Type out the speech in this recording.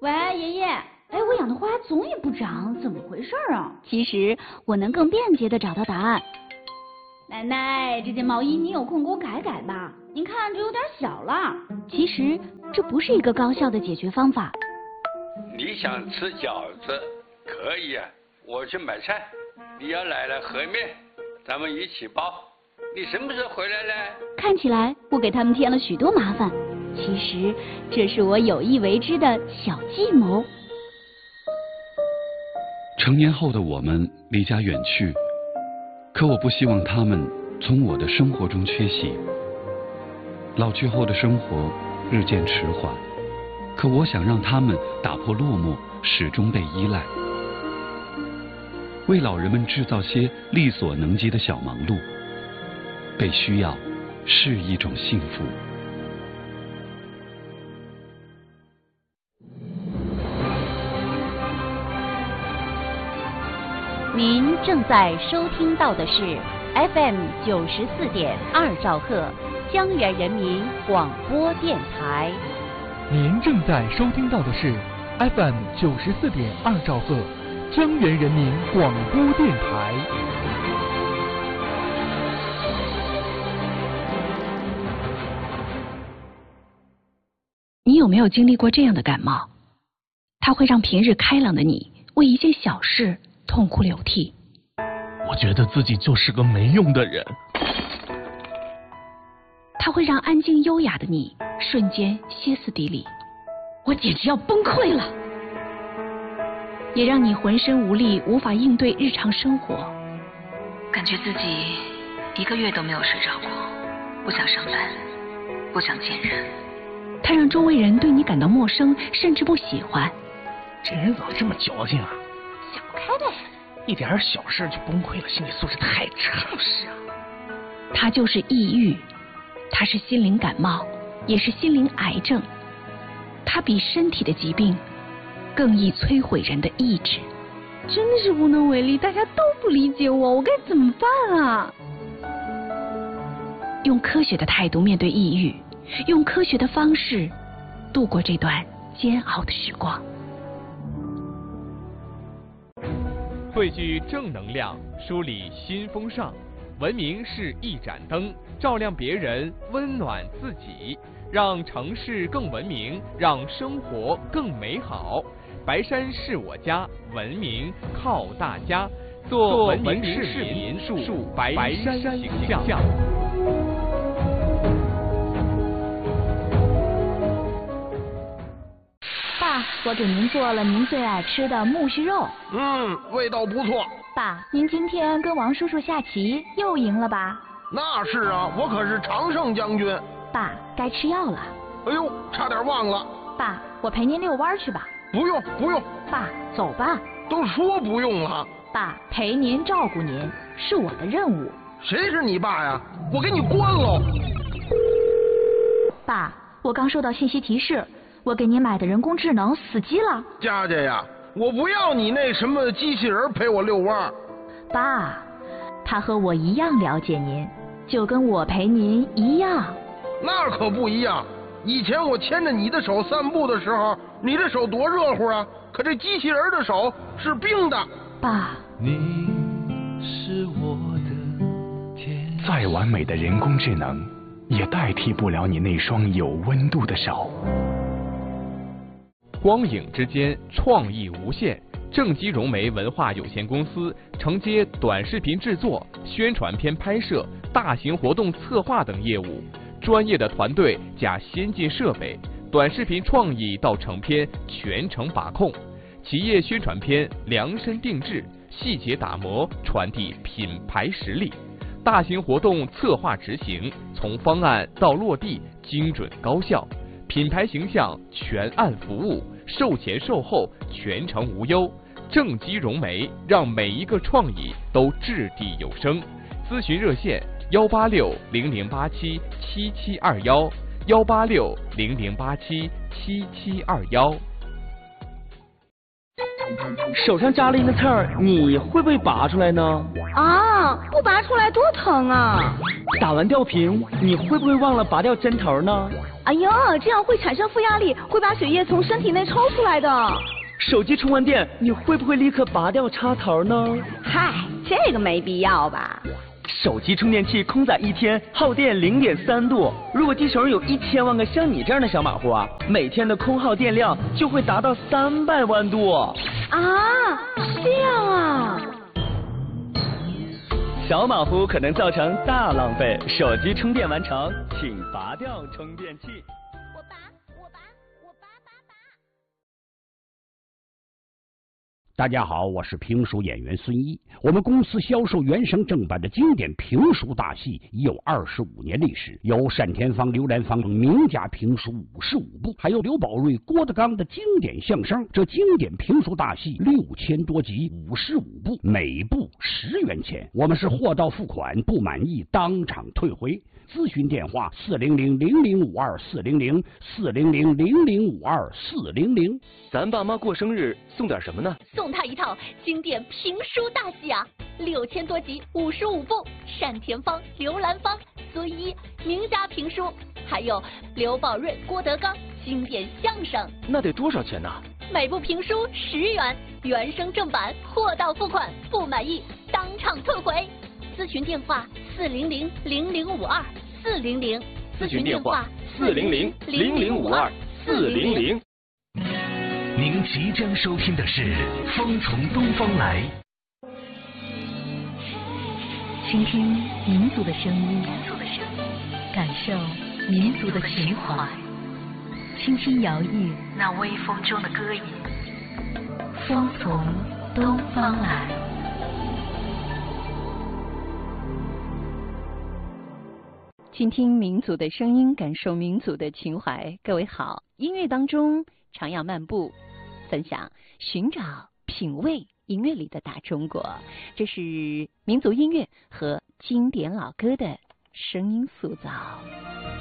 喂，爷爷，哎，我养的花总也不长，怎么回事啊？ 其实我能更便捷地找到答案。 奶奶，这件毛衣你有空给我改改吧，您看这有点小了。 其实这不是一个高效的解决方法。 你想吃饺子可以啊，我去买菜，你要来了和面，咱们一起包。你什么时候回来呢？ 看起来我给他们添了许多麻烦，其实这是我有意为之的小计谋。 成年后的我们离家远去，可我不希望他们从我的生活中缺席。老去后的生活日渐迟缓，可我想让他们打破落寞，始终被依赖，为老人们制造些力所能及的小忙碌。被需要是一种幸福。 您正在收听到的是 FM 94.2兆赫江源人民广播电台。 您正在收听到的是 FM 94.2兆赫江源人民广播电台。 你有没有经历过这样的感冒？它会让平日开朗的你为一件小事痛哭流涕。 我觉得自己就是个没用的人。 它会让安静优雅的你瞬间歇斯底里。我简直要崩溃了。也让你浑身无力，无法应对日常生活。 感觉自己1个月都没有睡着过，不想上班，不想见人。 它让周围人对你感到陌生，甚至不喜欢。 这人怎么这么矫情啊？ 想不开呗。 一点小事就崩溃了，心理素质太差。 就是啊。 它就是抑郁，它是心灵感冒，也是心灵癌症。它比身体的疾病更易摧毁人的意志。 真的是无能为力，大家都不理解我，我该怎么办啊？ 用科学的态度面对抑郁，用科学的方式度过这段煎熬的时光。 汇聚正能量，梳理新风尚。文明是一盏灯，照亮别人，温暖自己，让城市更文明，让生活更美好。白山是我家，文明靠大家。做文明市民，树白山形象。 爸，我给您做了您最爱吃的木须肉。 味道不错。 爸，您今天跟王叔叔下棋又赢了吧？ 那是啊，我可是常胜将军。 爸，该吃药了。 哎呦，差点忘了。 爸，我陪您遛弯去吧。 不用不用。 爸，走吧。 都说不用了。 爸，陪您照顾您是我的任务。 谁是你爸呀？我给你关喽。 爸，我刚收到信息提示，我给您买的人工智能死机了。 佳佳呀，我不要你那什么机器人陪我遛弯。 爸，他和我一样了解您，就跟我陪您一样。 那可不一样，以前我牵着你的手散步的时候，你的手多热乎啊，可这机器人的手是冰的。 爸， 你是我的天。 再完美的人工智能也代替不了你那双有温度的手。 光影之间，创意无限。正畸融媒文化有限公司承接短视频制作、宣传片拍摄、大型活动策划等业务，专业的团队加先进设备，短视频创意到成片全程把控，企业宣传片量身定制，细节打磨，传递品牌实力。大型活动策划执行，从方案到落地精准高效，品牌形象全案服务，售前售后全程无忧。正畸融媒让每一个创意都掷地有声。咨询热线18600877721，18600877721。 手上扎了一个刺儿，你会不会拔出来呢？ 啊，不拔出来多疼啊！ 打完吊瓶，你会不会忘了拔掉针头呢？ 哎呦，这样会产生负压力，会把血液从身体内抽出来的。 手机充完电，你会不会立刻拔掉插头呢？ 嗨，这个没必要吧。 手机充电器空载1天耗电0.3度，如果地球上有1000万个像你这样的小马虎啊，每天的空耗电量就会达到300万度。 啊，这样啊。 小马虎可能造成大浪费，手机充电完成，请拔掉充电器。 大家好，我是评书演员孙一。我们公司销售原声正版的经典评书大戏已有25年历史，有单田芳、刘兰芳等名家评书55部，还有刘宝瑞、郭德纲的经典相声。这经典评书大戏6000多集，55部，每部10元钱。我们是货到付款，不满意当场退回。咨询电话400-0052-400，400-0052-400。 咱爸妈过生日送点什么呢？ 送他一套经典评书大戏啊，6000多集，55部，单田芳、刘兰芳、孙一名家评书，还有刘宝瑞、郭德纲经典相声。 那得多少钱呢？ 每部评书10元，原声正版，货到付款，不满意当场退回。咨询电话400-0052-400， 咨询电话400-0052-400。 您即将收听的是《风从东方来》， 倾听民族的声音，感受民族的情怀，轻轻摇曳那微风中的歌吟。 风从东方来。倾听民族的声音，感受民族的情怀。各位好，音乐当中徜徉漫步，分享寻找品味音乐里的大中国，这是民族音乐和经典老歌的声音塑造。